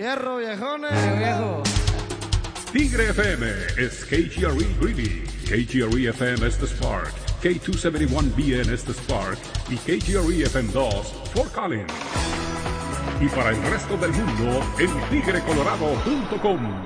Hierro, viejones. Viejo. Tigre FM is KGRE Greeley, KGRE FM is the Spark, K271BN is the Spark y KGRE FM 2 Fort Collins. Y para el resto del mundo en tigrecolorado.com.